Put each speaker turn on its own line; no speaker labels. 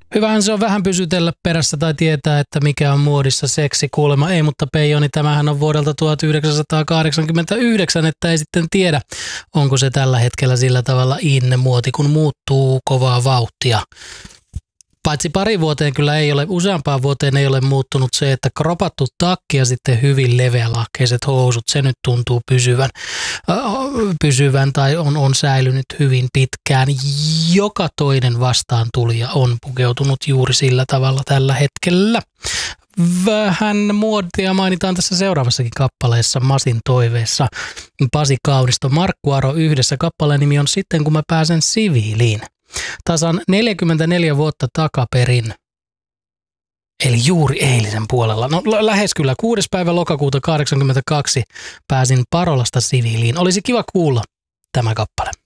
Hyvähän se on vähän pysytellä perässä tai tietää, että mikä on muodissa seksi. Kuulemma ei, mutta Peijoni, tämähän on vuodelta 1989, että ei sitten tiedä, onko se tällä hetkellä sillä tavalla muoti, kun muuttuu kovaa vauhtia. Paitsi pari vuoteen kyllä ei ole, useampaan vuoteen ei ole muuttunut se, että kropattu takki ja sitten hyvin leveälahkeiset housut, se nyt tuntuu pysyvän tai on säilynyt hyvin pitkään. Joka toinen vastaantulija on pukeutunut juuri sillä tavalla tällä hetkellä. Vähän muotia mainitaan tässä seuraavassakin kappaleessa Masin toiveessa. Pasi Kaunisto, Markku Aro yhdessä. Kappaleen nimi on Sitten kun mä pääsen siviiliin. Tasan 44 vuotta takaperin, eli juuri eilisen puolella, no lähes kyllä 6. päivä lokakuuta 1982 pääsin Parolasta siviiliin. Olisi kiva kuulla tämä kappale.